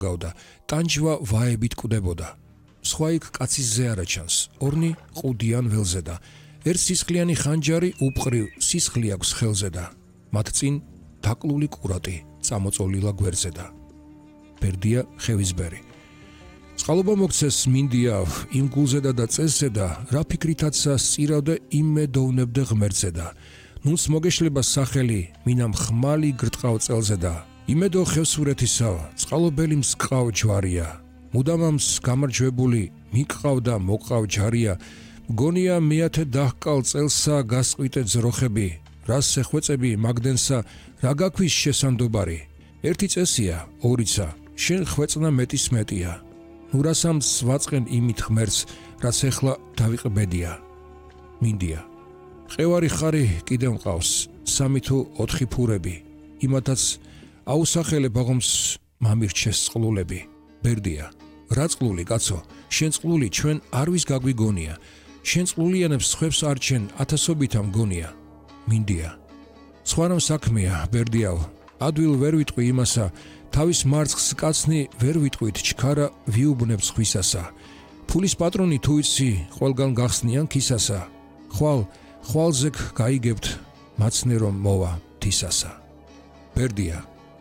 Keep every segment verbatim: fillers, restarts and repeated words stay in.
გავდა, ტანჯვა ვაებით კვდებოდა. სხვა იქ კაცის ზე არა ჩანს, ორნი ყუდიან ველზე და ერთ სისხლიანი ხანჯარი უპყრივ სისხლი აქვს ხელზე და მათ წინ დაკლული კურატი წამოწოლილა გვერდზე და ბერდია ხევისბერი. წყალობა მოგცეს მინდია იმ გულზედა და წესზედა, რა ფიქრითაცა სწირავდე იმედოვნებდე ღმერთზედა. ნუნს მოგეშლება სახელი, მინამ ხმალი გრტყავ წელზედა. იმედო ხევსურეთისა, წყალობელი მსკავ ჯვარია. მუდამამს გამარჯვებული, მიყავ და მოყავ ჯარია. მგონია მეათე დაჰკალ წელსა გასყვიტე ძროხები, რას ეხვეწები მაგდენსა, რა გაქვის შესანდობარი. ერთი წესია, ორიცა, შენ ხვეწნა მეტის მეტია. ნუ რასამც ვაწყენ იმით ღმერთს, რაც ეხლა დავიყბედია. მინდია. ყევარი ხარი კიდე მყავს, სამი თუ ოთხი ფურები. იმათაც აუსახელებ აღომს მამირჩეს წყლულები. ბერდია. რა წყლული კაცო, შენ წყლული ჩვენ არვის გაგვიგონია. შენ წყლულიანებს ხვებს არჩენ ათასობით ამ გონია. მინდია. სხვანამ საქმეა, ბერდიავ. ადვილ ვერ ვიტყვი იმასა, თავის მარცხს კაცნი ვერ ვიტყვით ჩქარა ვიუბნებს ხვისასა. ფულის პატრონი თუ იცი, ყველგან გახსნიან ქისასა. ხვალ, ხვალზექ გაიგებთ, მაცნე რომ მოვა თისასა. ბერდია.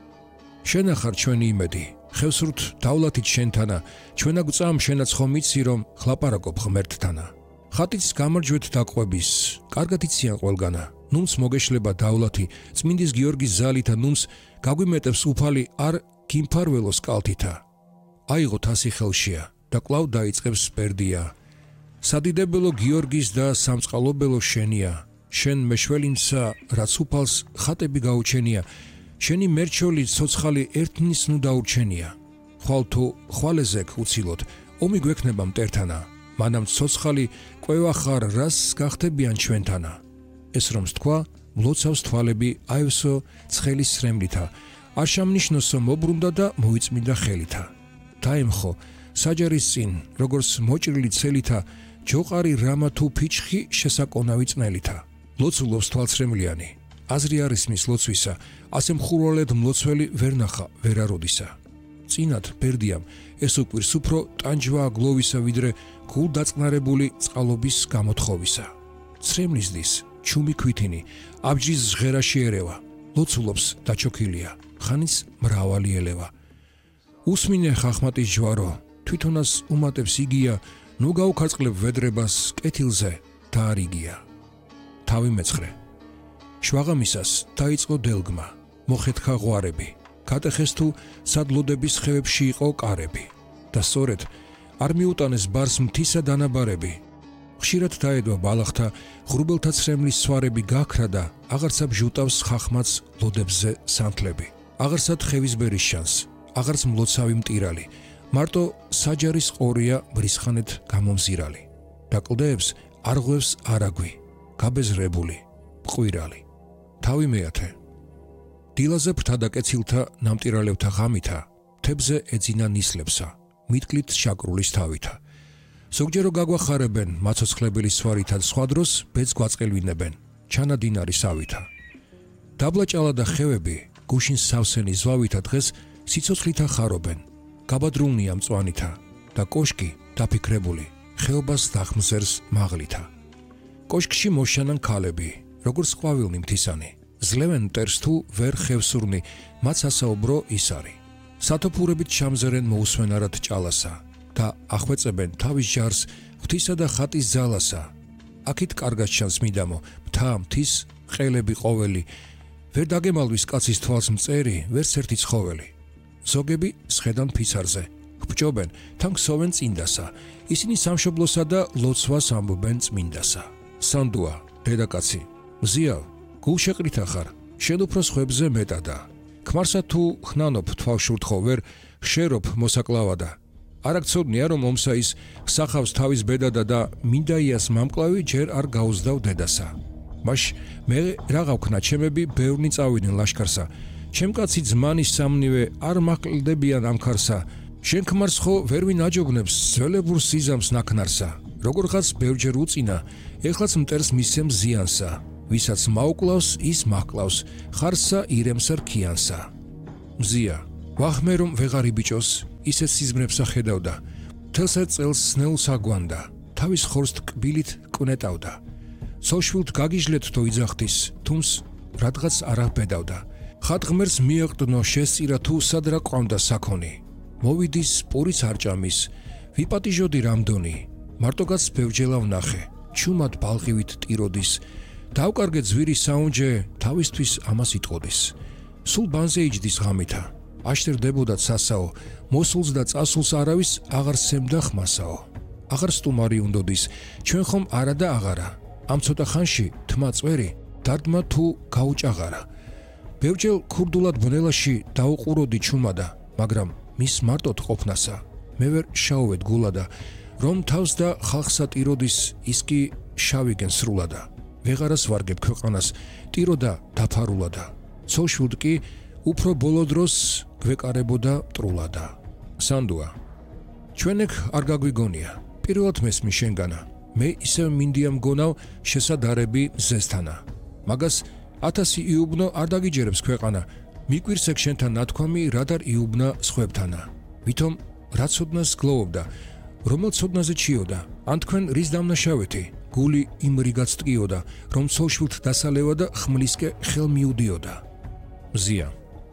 შენ ახარ ჩვენი იმედი, ხევსურთ დავლათით შენთანა, ჩვენა გვწამ შენაც ხომ იცი რომ ხლაპარაკობ ღმერთთანა. ხატიც გამარჯვეთ დაყვების, კარგად იციან ყველგანა. ნუნს მოგეშლება დავლათი, წმინდის გიორგის ზალითა ნუნს გაგვიმეტებს უფალი არ გიმფარველოს კალთითა. აიღოთ ასი ხელშია და კვლავ დაიწყებს ბერდია. სადიდებელო გიორგის და სამწყალობელო შენია, შენ მეშველინსა, რაც უფალს ხატები გაუჩენია, შენი მერჩოლი ცოცხალი ერთნის ნუ დაურჩენია. ხვალ თუ ხვალეზექ უცილოთ, ომი გვექნება მტერთანა, მანამ ცოცხალი კვევა ხარ რას გახდებიან ჩვენთანა. ეს რომ თქვა, მლოცავს თვალები აევსო ცხელის სრემლითა, არ შემნიშნოსო მობრუნდა და მოიწმინდა ხელითა. დაემხო საჯარის წინ, როგორც მოჭრილი ცელითა, ჯოყარი რამა თუ ფიჩხი შესაკონავი წნელითა. ლოცულობს თვალსრემლიანი, აზრი არის მის ლოცვისა, ასე მხურვალედ მლოცველი ვერ ნახა ვერაროდისა. წინათ ბერდიამ ეს უკვირს უფრო ტანჯვა გლოვისა ვიდრე გულ დაწყნარებული წყალობის გამოთხოვისა. ცრემლისდის ჩუმი ქვითინი, აბჯის ჟღერაში ერევა, ლოცულობს დაჩოქილია, ხანის მრავალი ელევა. უსმინე ხახმატის ჯვარო, თვითონას უმატებს იგია, ნუ გაუქარწყლებ ვედრებას კეთილზე და არიგია. თავი მეცხრე. შვაღამისას დაიწყო დელგმა, მოხეთხა ღვარები, გატეხეს თუ სადლოდების ხევებში იყო კარები და სწორედ არ მიუტანეს ბარს მთისა დანაბარები. ხშირად დაედვა ბალახთა, ღრუბელთა ცრემლის სვარები გაქრა და აღარცა ბჟუტავს ხახმაც ლოდებზე სანთლები. აღარსად ხევისბერის შანს, აღარც მლოცავი მტირალი, მარტო საჯარის ყორია ბრისხანეთ გამომზირალი. და კლდეებს არღვევს არაგვი, გაბეზრებული, მყვირალი. თავი მეათე. დილაზე ფრთა და კეცილთა ნამტირალევთა ღამითა, მთებზე ეძინა ნისლებსა, მიტკლით შაკრულის თავითა. ზოგჯერო გაგვახარებენ მაცოცხლებელი სვარითა, სხვა დროს ბედს გვაწყელვინებენ, ჩანადინარი სავითა. დაბლაჭალა და ხევები, გუშინ სავსენი ზვავითა დღეს სიცოცხლითა ხარობენ, გაბადრულნია მწვანითა და კოშკი დაფიქრებული, ხეობას დახმზერს მაღლითა. კოშკში მოშანან ქალები, როგორც ყვავილნი მთისანი, ზლევენ მტერს თუ ვერ ხევსურნი, მათ სასაუბრო ის არის. სათოფურებით ჩამზერენ მოусვენარად ჭალასა და ახვეწებენ თავის ჯარს ღვთისა და ხატის ძალასა. აქით კარგად ჩანს მიდამო, მთა მთის ყელები ყოველი, ვერ დაგემალვის კაცის თვალს მწერი, ვერც ერთი ცხოველი. ზოგები სხედან ფიცარზე, გბჭობენ, თან ქსოვენ წინდასა, ისინი სამშობლოსა და ლოცვას ამბობენ წმინდასა. სანდუა, დედაკაცი, მზიავ, გულშეყრითა ხარ, შენ უფრო სხვებზე მეტადა. ქმარსა თუ ხნანობ თვალშურთხო ვერ ხშერობ მოსაკლავადა. არ აქცოდნია რომ ომსა ის ხსახავს თავის ბედადა და მინდაიას მამკლავი ჯერ არ გაუზდავ დედასა. მაშ მე რაღა ვქნა ჩემები ბევრნი წავიდნენ ლაშქარსა. ჩემ კაცი ძმანის სამნივე არ მაყლდებიან ამ ქარსა. შენ ქმარს ხო ვერვინ აჯოგნებს ძველებურ სიზამს ნაქნარსა. როგორღაც ბევრჯერ უწინა, ეხლაც მტერს მისცემ ზიანსა. ვისაც მაუკლავს, ის მაჰკლავს, ხარსა ირემსა რქიანსა. მზია, ვახმე რომ ვეღარ იბიჭოს, ისეთ სიზმრებს ახედავდა. მთელსა წელს სნეულს აგვანდა, თავის ხორცთ კბილით კვნეტავდა. სოშვილთ გაგიჟლეთ თუ იძახთის, თუმს რადგაც არ აბედავდა. ხატღმერს მიეყდნო შესწირა თუ სად რა ყვამდა საქონი. მოვიდის პურიც არ ჭამის, ვიპატიჟოდი რამდონი. მარტოგაც ბევრჯელა ვნახე, ჩუმად ბალღივით ტიროდის. დავკარგე ძვირი საუნჯე, თავისთვის ამას იტყოდის. სულ ბანზე იჯდის ღამითა, აშტერდებოდა სასაო, მოსულს და წასულს არავის აღარ სემდა ხმასაო. აღარ სტუმარი უნდოდის, ჩვენ ხომ არა და აღარა. ამ ცოტა ხანში თმა წვერი, დარდმა თუ გაუჭაღარა. ბევრჯერ ქურდულად ბნელაში დაუყუროდი ჩუმადა, მაგრამ მის მარტოდ ყოფნასა, მე ვერ შაოვედ გულადა, რომ თავს და ხალხსა ტიროდის, ის კი შავიგენ სრულადა. ვეღარას ვარგებ ქვეყანას, ტიროდა დაფარულადა. ცოლშვილთ კი უფრო ბოლო დროს გვეკარებოდა მტრულადა. სანდუა, ჩვენ ეგ არ გაგვიგონია, პირველად მესმის შენგანა, მე ისევ მინდია მგონავ შესადარები მზესთანა. მაგას ათასი იუბნო არ დაგიჯერებს ქვეყანა, მიკვირს ეგ შენთან ნათქვამი, რადარ იუბნა სხვებთანა. ვითომ რა ცოდნას გლოვობდა, რომელ ცოდნაზე ჩიოდა, ან თქვენ რის დამნაშავეთი, გული იმ რიგაც ტკიოდა, რომ ცოლშვილთ დასალევა და ხმლისკე ხელ მიუდიოდა. მზია,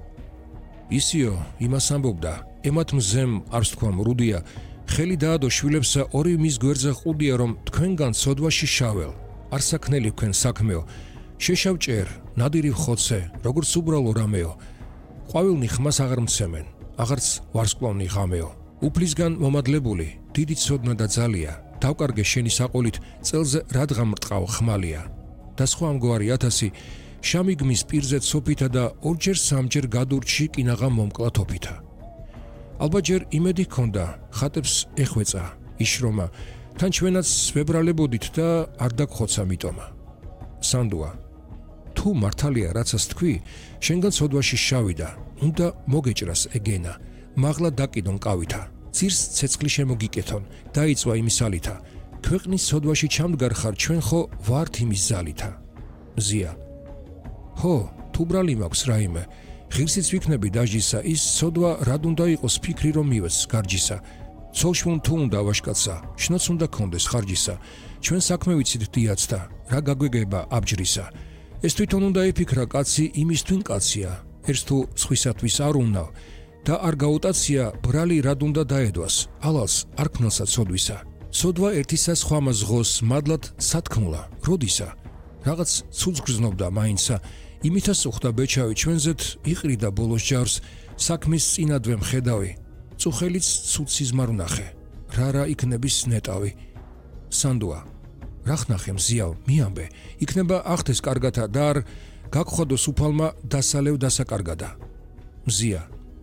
ისიო იმას ამბობდა, ემათ მზემ არს თქვამ რუდია, ხელი დაადო შვილებსა ორი მის გვერდზე ყუდია, რომ თქვენგან სოდვაში შაվել, არ საქნელი თქვენ საქმეო, შეშავჭერ, ნადირი ხოცე, როგორც უბრალო რამეო, ყვავილნი ხმას აღარ მცემენ, აღარც ვარსკვლავნი ღამეო, უფლისგან მომადლებული, დიდი ცოდნა და ძალია, დავკარგე შენი საყოლით, წელზე რადგან მრტყავ ხმალია, და სხვა ამგვარი ათასი, შამიგმის პირზე ცოფითა და ორჯერ სამჯერ გადურჩი კინაღა მომკლა თოფითა. ალბათ ჯერ იმედი ჰქონდა, ხატებს ეხვეწა, იშრომა, თან ჩვენაც ვებრალებოდით და არ დაგხოცა მიტომა. სანდუა, თუ მართალია რაცას თქვი, შენგან ცოდვაში შავიდა, უნდა მოგეჭრას ეგენა, მაღლა დაკიდონ კავითა, ძირს ცეცხლი შემოგიკეთონ, დაიწვა იმის ალითა, ქვეყნის ცოდვაში ჩამდგარ ხარ, ჩვენ ხო ვართ იმის ზალითა. მზია, ჰო, თუ ბრალი მაქვს რაიმე, ღირსიც ვიქნები დაჟისა, ის ცოდვა რად უნდა იყოს ფიქრი რომ მივეც გარჯისა, ცოლშვილ თუ უნდა ვაშკაცა, შნაც უნდა გქონდეს ხარჯისა, ჩვენ საქმე ვიცით დიაცთა, რა გაგვეგება აბჯრისა, ეს თვითონ უნდა ეფიქრა კაცი იმის თვინ კაცია, ერთს თუ სხვისათვის არ უნავ, და არ გაუტაცია ბრალი რად უნდა დაედვას, ალალს არ ქნელსა ცოდვისა, ცოდვა ერთისა სხვამა ზღოს მადლად სათქმულა, როდისა, რაღაც ცუდს გრძნობდა მაინცა, იმითაც უხდა ბეჩავი ჩვენზეთ იყრიდა ბოლოს ჯარს, საქმის წინადვე მხედავი, წუხელიც ცუდ სიზმარ ვნახე, რა რა იქნების ნეტავი. სანდუა, რა ხნახე მზიავ, მიამბე, იქნება ახდეს კარგათა და არ გაგხვადოს უფალმა დასალევ დასაკარგადა. მზია,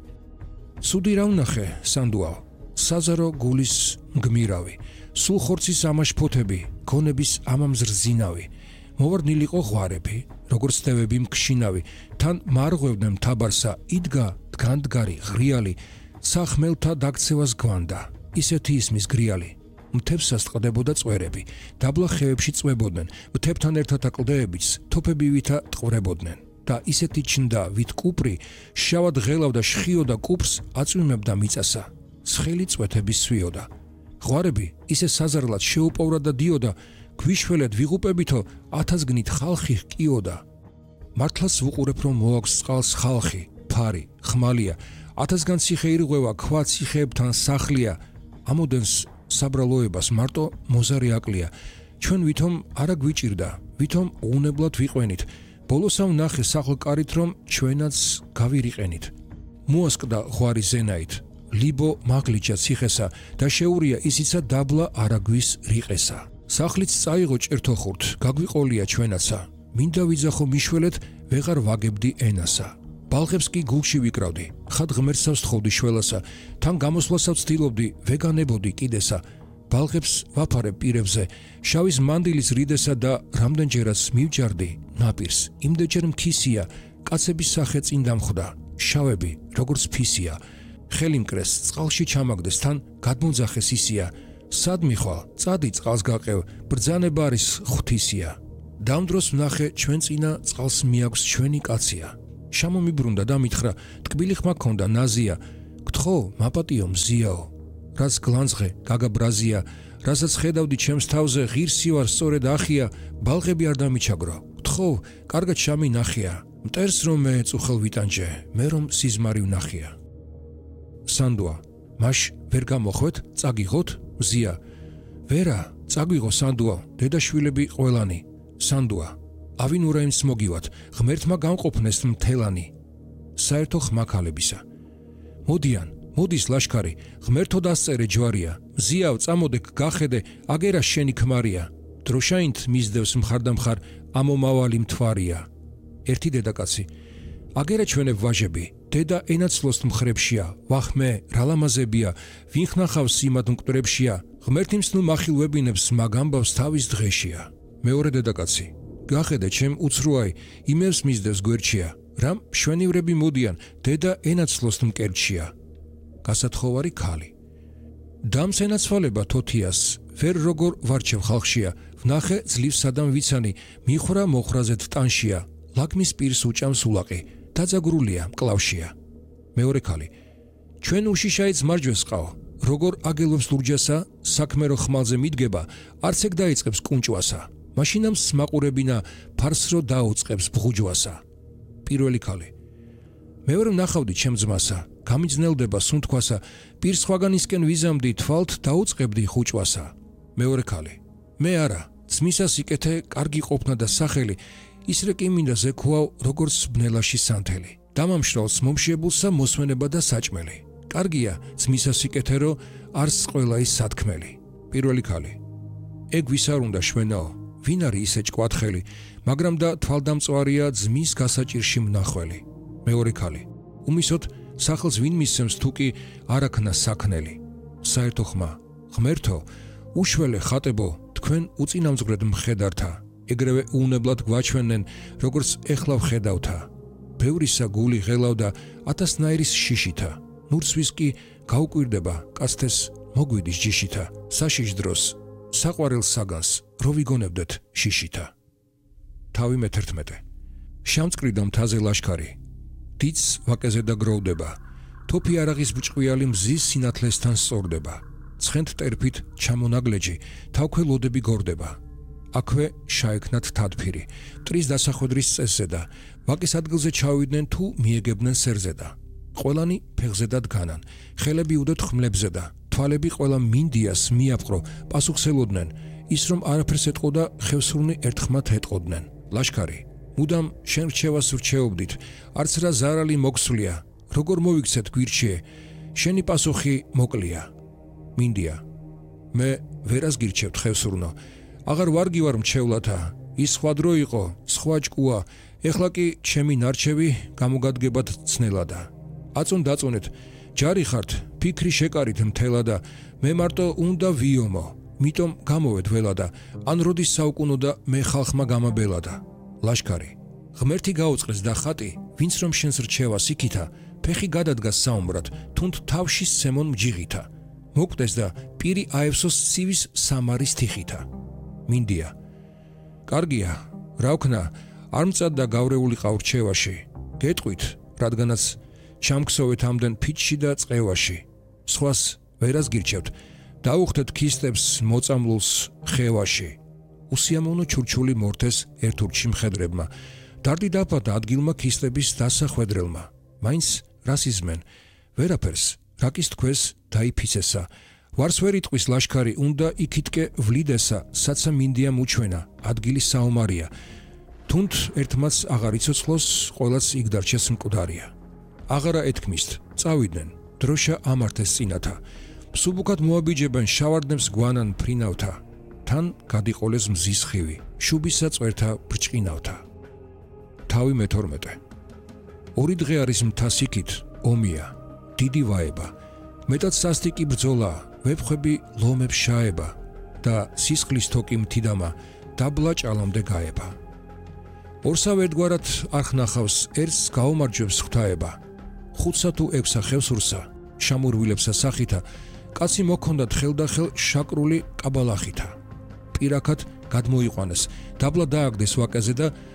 სუდი რა ვნახე, სანდუაო, საზარო გულის მგმირავი, სულ ხორცის ამაშფოთები, გონების ამამზრზინავი, მოვარდნილიყო ღვარები, როგორც თევები მქშინავი, თან მარღვევდნენ მთაბარსა, იდგა დგანდგარი ღრიალი, სახმელთა დაქცევას გვანდა, ისეთი ისმის გრიალი, მთებსაც ტყდებოდა წვერები, დაბლა ხეებში წვებოდნენ, მთებთან ერთად აკლდეებიც, თოფებივითა ტყვრებოდნენ, და ისეთი ჩნდა, ვით კუპრი, შავად ღელავდა შხიოდა კუპრს, აწვიმებდა მიწასა, ცხელი წვეთების სვიოდა. ღვარები ისე საზარლად შეუპოვრა და დიოდა, გვიშველეთ ვიღუპებითო ათასგნით ხალხი ჰკიოდა. მართლაც ვუყურებ რომ მოაქვს წყალს ხალხი, ფარი, ხმალია, ათასგან ციხე ირღვევა, ქვა ციხეებთან სახლია, ამოდენს საბრალოებას მარტო მოზარი აკლია, ჩვენ ვითომ არა გვიჭირდა, ვითომ უუნებლად ვიყვენით, ბოლოსა ვნახე სახლკარით რომ ჩვენაც გავირიყენით. მოასკდა ღვარი ზენაით, ლიბო მაგლიჯა ციხესა და შეურია ისიცა დაბლა არაგვის რიყესა. სახლიც წაიღო ჭერთოხურთ, გაგვიყოლია ჩვენაცა, მინდა ვიძახო მიშველეთ, ვეღარ ვაგებდი ენასა. ბალღებს კი გულში ვიკრავდი, ხად ღმერთსავს თხოვდი შველასა, თან გამოსვლასაც ვცდილობდი, ვეგანებოდი კიდესა. ბალღებს ვაფარებ პირებზე, შავის მანდილის რიდესა და რამდენჯერაც მივჯარდი ნაპირს, იმდენჯერ მქისია, კაცების სახე წინ დამხვდა, შავები, როგორც ფისია. ხელი მკრეს, წყალში ჩამაგდეს, თან გადმოძახეს ისია. სად მიხვალ, წადი წყალს გაყევ, ბრძანება არის ღვთისია. დამ დროს ვნახე ჩვენ წინა წყალს მიაქვს ჩვენი კაცია. შემომიბრუნდა და მითხრა: "ტკბილი ხმა გქონდა, ნაზია. გთხოვ, მაპატიო მზიაო. რაც გლანძღე, გაგაბრაზია, რასაც ხედავდი ჩემს თავზე, ღირსი ვარ, სწორედ ახია, ბალღები არ დამიჩაგრო. გთხოვ, კარგად შამინახია. მტერს რომ მე წუხელ ვიტანჯე, მე რომ სიზმარი ვნახია." სანდუა: "მაშ ვერ გამოხვეთ, წაგიღოთ?" მზია: "ვერა, წაგვიღო სანდუა, დედაშვილები ყველანი." სანდუა: "ავინ ურაიმს მოგივათ, ღმერთმა გამყოფნეს მთელანი." საერთო ხმა ქალებისა: "მოდიან, მოდის ლაშქარი, ღმერთო დასწერე ჯვარია. მზიავ, წამოდე, გახედე, აგერა შენი ქმარია. დროშაინთ მისდევს მხარდამხარ, ამომავალი მთვარია." ერთი დედაკაცი: "აგერა ჩვენებ ვაჟები, დედა ენაცლოსთ მხრებშია, ვახმე, რა ლამაზებია, ვინ ხნახავს იმად მკვდრებშია, ღმერთი მსნუ მახილვებინებს, მაგ ამბავს თავის დღეშია." მეორე დედაკაცი: "გახედე, ჩემ უცრუაი, იმევს მისდევს გვერდშია, რამ შვენივრები მოდიან, დედა ენაცლოსთ მკერდშია." გასათხოვარი ქალი: "დამს ენაცვალება თოთიას, ვერ როგორ ვარჩევ ხალხშია, ვნახე ძლივს სადამ ვიცანი, მიხრა მოხრაზეთ ტანშია, ლაგმის პირს უჭამს ულაყი, დაძაგრულია მკლავშია." მეორე ქალი: "ჩვენ უშიშაიც მარჯვეს ყავ, როგორ აგელობს ლურჯასა, საქმე რო ხმალზე მიდგება, არც ეგ დაიწყებს კუნჭვასა, მაშინამ სმაყურებინა, ფარს რო დაუწყებს ბღუჯვასა." პირველი ქალი: "მეორე ვნახავდი ჩემ ძმასა, გამიძნელდება სუნთქვასა, პირს სხვაგანისკენ ვიზამდი, თვალთ დაუწყებდი ხუჭვასა." მეორე ქალი: "მე არა, ძმისას იკეთე კარგი ყოფნა და სახელი, ისრე კი მინდა ზექუავ, როგორც ბნელაში სანთელი, დამამშრალს მომშიებულსა მოსვენება და საჭმელი. კარგია ძმისას იკეთე, რო არს ყველა ის სათქმელი." პირველი ქალი: "ეგ ვის არ უნდა შვენაო, ვინ არის ისე ჭკვათხელი, მაგრამ და თვალდამწვარია ძმის გასაჭირში მნახველი." მეორე ქალი: "უმისოთ სახელს ვინ მისცემს თუ კი არ აქნა საქნელი." საერთო ხმა: "ღმერთო, უშველე ხატებო, თქვენ უწინამძღვრეთ მხედართა, ეგრევე უუნებლად გვაჩვენენ, როგორც ეხლა ვხედავთა. ბევრისა გული ღელავდა ათასნაირის შიშითა, ნურსვის კი გაუკვირდება კაცთეს მოგვიდის ჯიშითა, საშიშ დროს საყვარელ საგანს რო ვიგონებდეთ შიშითა." თავი მეთერთმეტე: "შამწყრიდა მთაზე ლაშქარი, დიც ვაკეზე და გროვდება, თოფი არაღის ბჭყვიალი მზის სინათლესთან სწორდება, ცხენთ ტერფით ჩამონაგლეჯი, თავქვე ლოდები გორდება, აქვე შაექნათ თადფირი, მტრის დასახვედრის წესზედა, ვაკის ადგილზე ჩავიდნენ თუ მიეგებდნენ სერზედა, ყველანი ფეხზედა დგანან, ხელები უდოთ ხმლებზედა, თვალები ყველა მინდიას მიაპყრო, პასუხსელოდნენ, ის რომ არაფერს ეტყოდა, ხევსურნი ერთხმათ ეტყოდნენ. ლაშქარი: "მუდამ შენ რჩევას ვრჩეობდით, არც რა ზარალი მოგსვლია, როგორ მოვიქცეთ გვირჩიე, შენი პასუხი მოკლია." მინდია: "მე ვერას გირჩევთ ხევსურნო, აღარ ვარგი ვარ მჩევლათა, ის სხვა დრო იყო, სხვა ჭკუა, ეხლა კი ჩემი ნარჩევი გამოგადგებათ ცნელადა. აწონ დაწონეთ, ჯარი ხართ, ფიქრი შეკარით მთელადა, მე მარტო უნდა ვიომო, მიტომ გამოვედ ველადა, ან როდის საუკუნო და მე ხალხმა გამაბელადა." ლაშქარი: "ღმერთი გაუწყეს და ხატი, ვინც რომ შენს რჩევას იქითა, ფეხი გადადგას საუმბრად, თუნდ თავში სემონ მჯიღითა, მოკვდეს და პირი აევსოს ცივის სამარის თიხითა." მინდია: "კარგია, რა ვქნა, არ მწადდა გავრეული ყავ რჩევაში, გეტყვით, რადგანაც ჩამგსოვეთ ამდენ ფიჩში და წყევაში, სხვას ვერას გირჩევთ, დაუხდეთ ქისტებს მოწამლულს ხევაში." უსიამოვნო ჩურჩული მორთეს ერთ ურჩში მხედრებმა, დარდი დაფადა ადგილმა ქისტების დასახვედრელმა, მაინც რას იზმენ, ვერაფერს, რაკის თქვეს დაიფიცესა, ვარს ვერ იტყვის ლაშქარი, უნდა იქითკე ვლიდესა, საცა მინდიამ უჩვენა, ადგილი საომარია, თუნდ ერთმაც აღარ იცოცხლოს, ყველაც იქ დარჩეს მკვდარია. აღარა ეთქმისთ, წავიდნენ, დროშა ამართეს წინათა, მსუბუქად მოაბიჯებენ, შავარდნებს გვანან ფრინავთა, თან გადიყოლეს მზის ხივი, შუბისა წვერთა ბრჭყინავთა. თავი მეთორმეტე: "ორი დღე არის მთას იქით, ომია, დიდი ვაება, მეტად სასტიკი ბრძოლა, ვეფხვები ლომებს შაება და სისხლის თოკი მთიდამა დაბლა ჭალამდე გაება. ორსა ერთგვარად არ ხნახავს, ერთს გაუმარჯვებს ღვთაება, ხუთსა თუ ექვსა ხევსურსა, შამურვილებსა სახითა, კაცი მოქონდათ ხელდახელ შაკრული კაბალახითა. პირაქად გადმოიყვანეს, დაბლა დააგდეს ვაკეზე და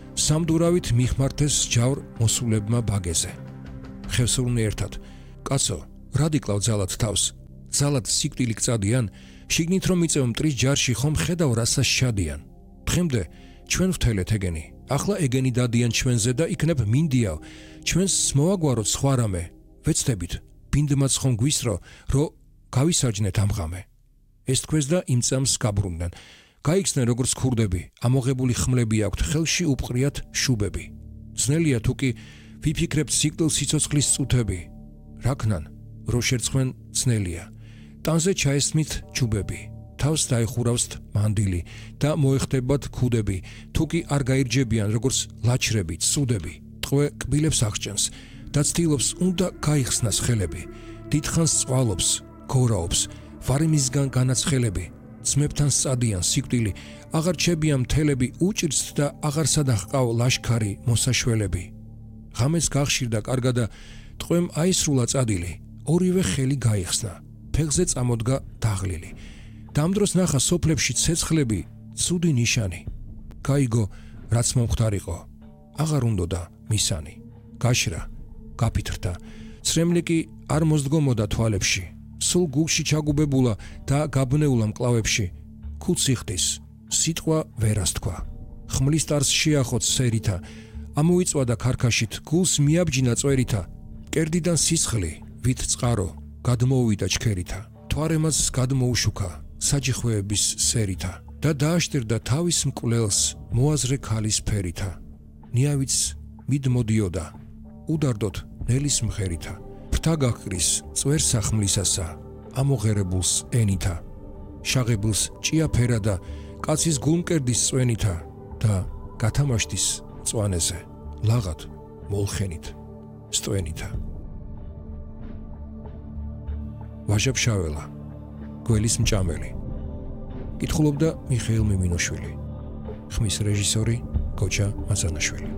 სამდურავით მიხმართეს ჯავრ მოსულებმა ბაგეზე. ხევსურნი ერთად. კაცო, რადიკლავ ძალად თავს. ძალად სიკვდილი გწადიან, შიგნით რომ მიწევ მტრის ჯარში ხომ ხედავ რასას შადიან. დღემდე ჩვენ ვთელეთ ეგენი. ახლა ეგენი დადიან ჩვენზე და იქნებ მინდიავ. ჩვენს მოვაგვაროთ სხვა რამე. ვეცდებით, ბინდმაც ხომ გვისრო, რომ გავისარჯნეთ ამ ღამე. ეს თქვეს და იმ წამს გაბრუნდნენ. გაიქცნენ როგორც ქურდები, ამოღებული ხმლები აქვთ, ხელში უპყრიათ შუბები. ძნელია თუ კი ვიფიქრებთ სიკვდილ სიცოცხლის წუთები. რაკნან, რო შერცხვენ ძნელია. ტანზე ჩაესმით ჯუბები. თავს დაიხურავთ მანდილი და მოეხდებათ ქუდები. თუ კი არ გაირჯებიან როგორც ლაჩრები, ცუდები. ტყვე კბილებს აღჭენს და ცდილობს უნდა გაიხსნას ხელები. დიდხანს წვალობს, გორაობს, ვარიმისგან განაცხელები. ძმებთან სწადიან სიკვდილი, აღარ ჩებიან მთელები, უჭირთ და აღარ სადახყავ ლაშქარი მოსაშველები. ღამეს გახშირდა კარგა და ტყვემ აისრულა წადილი, ორივე ხელი გაიხსნა, ფეხზე წამოდგა დაღლილი. დამ დროს ნახა სოფლებში ცეცხლები, ცუდი ნიშანი. გაიგო, რაც მომხდარიყო, აღარ უნდოდა მისანი. გაშრა, გაფითრდა, ცრემლი კი არ მოსდგომოდა თვალებში. სულ გულში ჩაგუბებულა და გაბნეულა მკლავებში. ქუცი ხდის, სიტყვა ვერას თქვა. ხმლის ტარს შეახოც სერითა, ამოიწვადა ქარქაშით, გულს მიაბჯინა წვერითა. კერდიდან სისხლი, ვით წყარო, გადმოუვიდა ჩქერითა. თვარემაც გადმოუშუქა, საჯიხვეების სერითა და დააშტერდა თავის მკვლელს მოაზრე ქალის ფერითა. ნიავიც მიდმოდიოდა, უდარდოთ ნელის მღერითა. ფრთა გაქრის წვერს ახმლისასა, ამოღერებულს ენითა. შაღებულს ჭია ფერა და კაცის გულმკერდის წვენითა და გათამაშდის წვანეზე, ლაღად მოლხენით, სტვენითა. ვაჟა-ფშაველა, გველის მჭამელი. კითხულობდა მიხეილ მიმინოშვილი. ხმის რეჟისორი გოჩა მაზანაშვილი.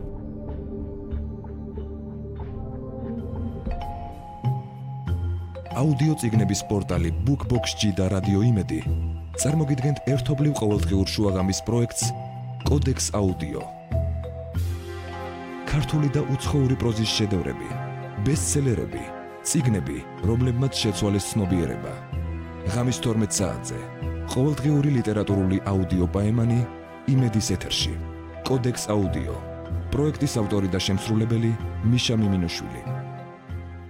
აუდიო წიგნების პორტალი BookBox-ი და რადიო იმედი წარმოგიდგენთ ერთობლივ ყოველდღიურ შუაღამის პროექტს კოდექს აუდიო. ქართული და უცხოური პროზის შედევრები, ბესტსელერები, წიგნები, რომლებმაც შეცვალეს ცნობიერება. ღამის თორმეტ საათზე ყოველდღიური ლიტერატურული აუდიო პაემანი იმედის ეთერში. კოდექს აუდიო. პროექტის ავტორი და შემსრულებელი მიშა მიმინოშვილი.